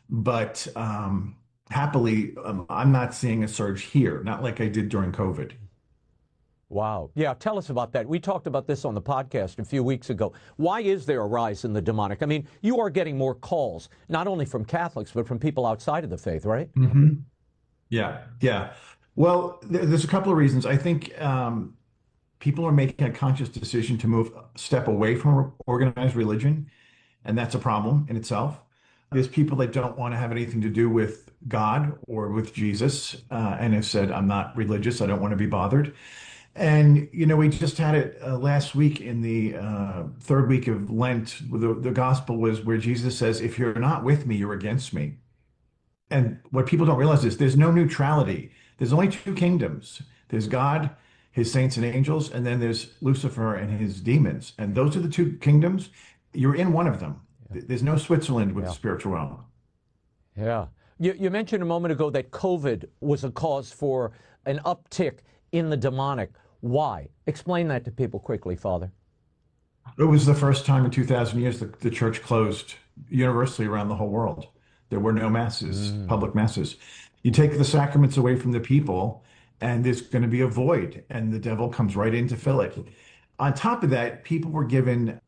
But happily, I'm not seeing a surge here, not like I did during COVID. Wow. Yeah, tell us about that. We talked about this on the podcast a few weeks ago. Why is there a rise in the demonic? I mean, you are getting more calls, not only from Catholics, but from people outside of the faith, right? Hmm. Yeah, yeah. Well, there's a couple of reasons. I think people are making a conscious decision to move step away from organized religion, and that's a problem in itself. There's people that don't want to have anything to do with God or with Jesus, and have said, "I'm not religious. I don't want to be bothered." And we just had it last week in the third week of Lent. The gospel was where Jesus says, "If you're not with me, you're against me." And what people don't realize is there's no neutrality. There's only two kingdoms. There's God, his saints and angels, and then there's Lucifer and his demons. And those are the two kingdoms. You're in one of them. Yeah. There's no Switzerland with the Yeah. spiritual realm. Yeah. You mentioned a moment ago that COVID was a cause for an uptick in the demonic. Why? Explain that to people quickly, Father. It was the first time in 2,000 years that the church closed universally around the whole world. There were no masses, Mm. public masses. You take the sacraments away from the people, and there's going to be a void, and the devil comes right in to fill it. On top of that, people were given,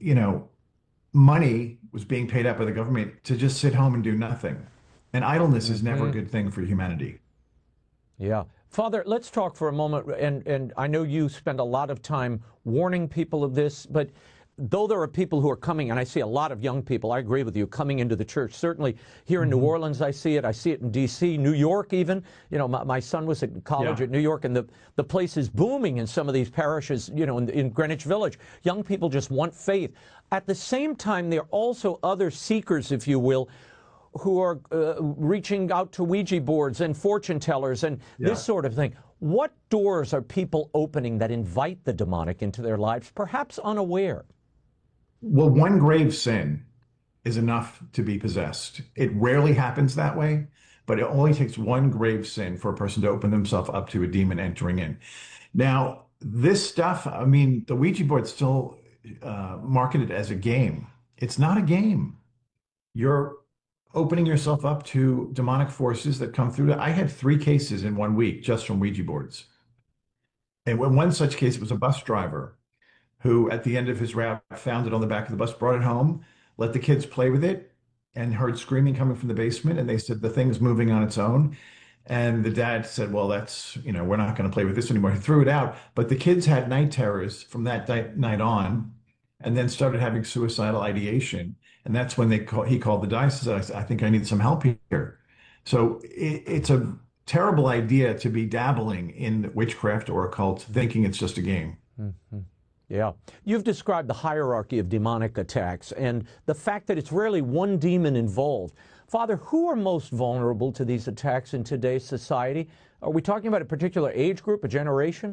money was being paid out by the government to just sit home and do nothing. And idleness is never a Hmm. good thing for humanity. Yeah. Father, let's talk for a moment, and I know you spend a lot of time warning people of this, but though there are people who are coming, and I see a lot of young people, I agree with you, coming into the church. Certainly here in New Mhm. Orleans, I see it in D.C., New York even. My son was at college Yeah. at New York, and the place is booming in some of these parishes, in Greenwich Village. Young people just want faith. At the same time, there are also other seekers, if you will, who are reaching out to Ouija boards and fortune tellers and this Yeah. sort of thing. What doors are people opening that invite the demonic into their lives, perhaps unaware? Well, one grave sin is enough to be possessed. It rarely happens that way, but it only takes one grave sin for a person to open themselves up to a demon entering in. Now, this stuff, I mean, the Ouija board's still marketed as a game. It's not a game. You're opening yourself up to demonic forces that come through. I had 3 cases in 1 week just from Ouija boards. And when one such case was a bus driver who, at the end of his route, found it on the back of the bus, brought it home, let the kids play with it, and heard screaming coming from the basement. And they said the thing's moving on its own. And the dad said, well, we're not going to play with this anymore. He threw it out. But the kids had night terrors from that night on, and then started having suicidal ideation. And that's when he called the diocese and said, I think I need some help here. So it's a terrible idea to be dabbling in witchcraft or occult, thinking it's just a game. Mhm. Yeah. You've described the hierarchy of demonic attacks and the fact that it's rarely one demon involved. Father, who are most vulnerable to these attacks in today's society? Are we talking about a particular age group, a generation?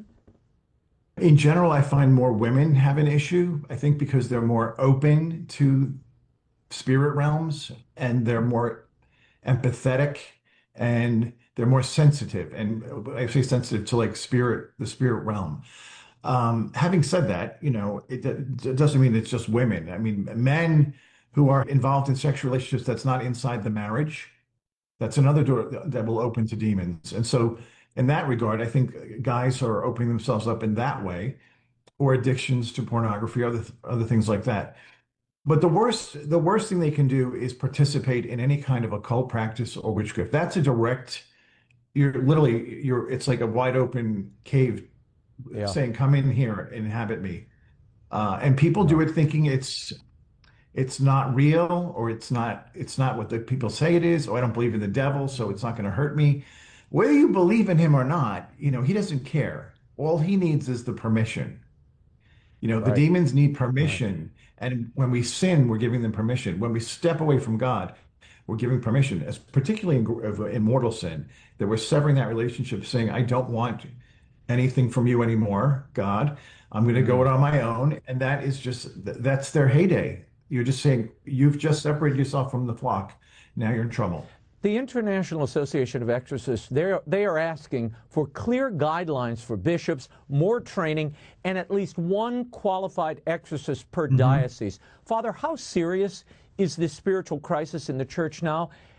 In general, I find more women have an issue. I think because they're more open to spirit realms and they're more empathetic and they're more sensitive. And I say sensitive to like the spirit realm. Having said that, it doesn't mean it's just women. I mean, men who are involved in sexual relationships that's not inside the marriage, that's another door that will open to demons. And so, in that regard, I think guys are opening themselves up in that way, or addictions to pornography, other things like that. But the worst thing they can do is participate in any kind of occult practice or witchcraft. That's a direct. It's like a wide open cave Yeah. saying, "Come in here, inhabit me." And people Yeah. do it thinking it's not real, or it's not what the people say it is, or I don't believe in the devil, so it's not going to hurt me. Whether you believe in him or not, he doesn't care. All he needs is the permission. The Right. demons need Right. permission. And when we sin, we're giving them permission. When we step away from God, we're giving permission, as particularly in mortal sin, that we're severing that relationship, saying, I don't want anything from you anymore, God. I'm going to go Mm. it on my own. And that's their heyday. You're just saying, you've just separated yourself from the flock. Now you're in trouble. The International Association of Exorcists, they are asking for clear guidelines for bishops, more training, and at least one qualified exorcist per Mhm. diocese. Father, how serious is this spiritual crisis in the church now?